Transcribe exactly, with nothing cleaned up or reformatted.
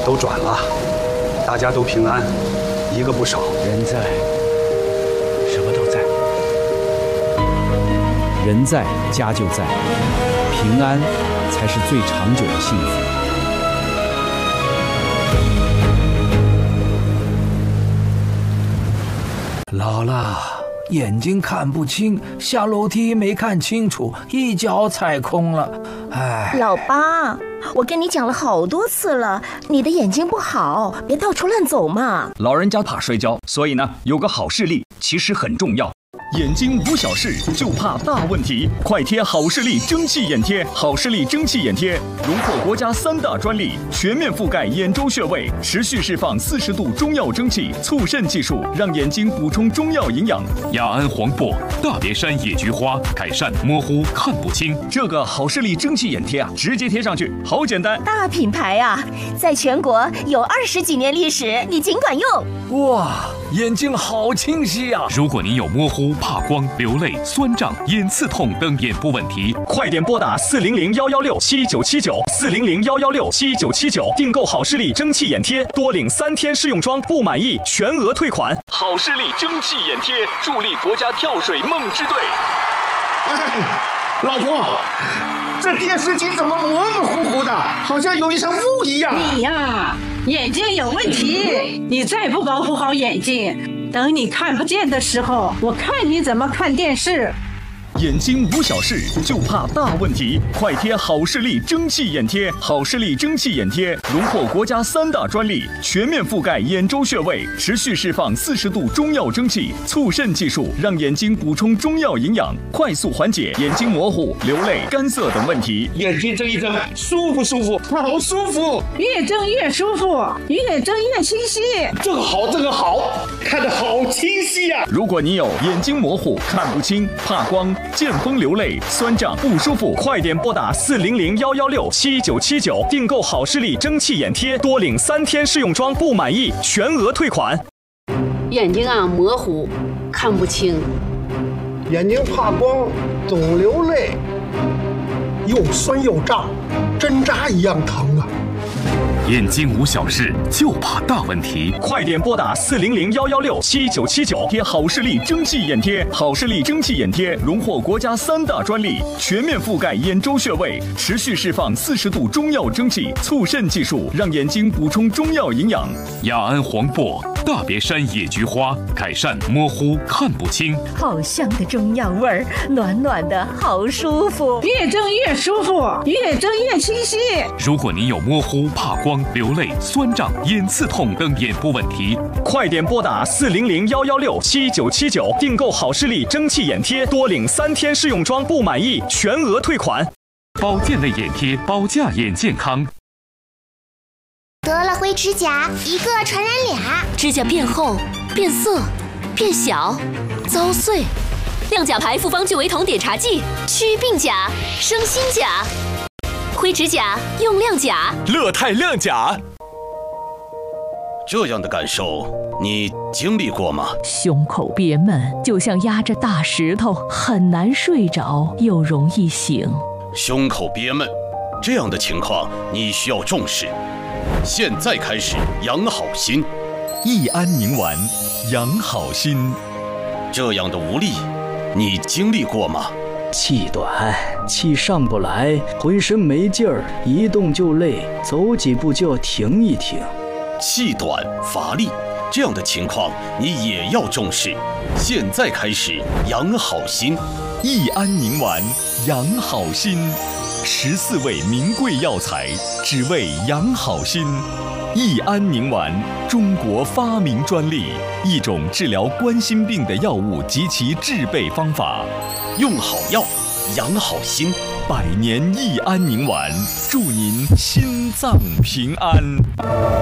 都转了，大家都平安，一个不少。 人在，什么都在。 人在，家就在，平安才是最长久的幸福。 姥姥，眼睛看不清，下楼梯没看清楚，一脚踩空了。哎， 老八，我跟你讲了好多次了，你的眼睛不好，别到处乱走嘛。 老人家怕摔跤，所以呢，有个好视力其实很重要。眼睛无小事，就怕大问题。快贴好视力蒸汽眼贴，好视力蒸汽眼贴荣获国家三大专利，全面覆盖眼周穴位，持续释放四十度中药蒸汽，促渗技术，让眼睛补充中药营养。 雅安黄柏、大别山野菊花，改善模糊看不清。 这个好视力蒸汽眼贴啊，直接贴上去，好简单。 大品牌啊，在全国有二十几年历史，你尽管用。 哇，眼睛好清晰啊！ 如果您有模糊、怕光、流泪、酸胀、眼刺痛等眼部问题， 快点拨打四零零幺幺六七九七九四零零幺幺六七九七九订购好视力蒸汽眼贴，多领三天试用装，不满意全额退款。好视力蒸汽眼贴助力国家跳水梦之队。 哎，老婆，这电视机怎么模模糊糊的，好像有一层雾一样？ 你呀，眼睛有问题，你再不保护好眼睛，等你看不见的时候，我看你怎么看电视。 眼睛无小事，就怕大问题。快贴好视力蒸汽眼贴，好视力蒸汽眼贴荣获国家三大专利，全面覆盖眼周穴位，持续释放四十度中药蒸汽，促渗技术，让眼睛补充中药营养，快速缓解眼睛模糊、流泪、干涩等问题。 眼睛睁一睁，舒服舒服，好舒服， 越睁越舒服，越睁越清晰。 这个好，这个好，看得好清晰呀、啊！ 如果你有眼睛模糊、看不清、怕光、见风流泪、酸胀不舒服，快点拨打四零零幺幺六七九七九订购好视力蒸汽眼贴，多领三天试用装，不满意全额退款。 眼睛啊模糊，看不清， 眼睛怕光，总流泪，又酸又胀，针扎一样疼啊！ 眼睛无小事，就怕大问题。 快点拨打四零零幺幺六七九七九贴好视力蒸汽眼贴，好视力蒸汽眼贴荣获国家三大专利，全面覆盖眼周穴位，持续释放四十度中药蒸汽，促渗技术，让眼睛补充中药营养。 雅安黄柏、大别山野菊花，改善模糊看不清。 好香的中药味儿，暖暖的，好舒服， 越蒸越舒服，越蒸越清晰。 如果您有模糊、怕光、流泪、酸胀、眼刺痛等眼部问题， 快点拨打四零零幺幺六七九七九订购好视力蒸汽眼贴，多领三天试用装，不满意全额退款。 保健类眼贴，保驾眼健康。 得了灰指甲，一个传染俩， 指甲变厚、变色、变小、遭碎。亮甲牌复方聚维酮点茶剂，祛病甲，生新甲。灰指甲用亮甲， 乐泰亮甲。 这样的感受你经历过吗？ 胸口憋闷，就像压着大石头，很难睡着，又容易醒。 胸口憋闷，这样的情况你需要重视。现在开始养好心， 益安宁丸，养好心。 这样的无力，你经历过吗？ 气短，气上不来，浑身没劲儿，一动就累，走几步就要停一停。 气短乏力，这样的情况你也要重视。现在开始养好心， 益安宁丸，养好心。十四味名贵药材，只为养好心。益安宁丸，中国发明专利，一种治疗冠心病的药物及其制备方法。 用好药，养好心。 百年益安宁丸，祝您心脏平安。